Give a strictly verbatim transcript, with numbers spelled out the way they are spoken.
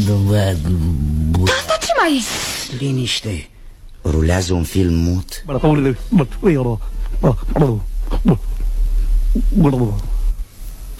Tata, ce mai e? Liniște. Rulează un film mut.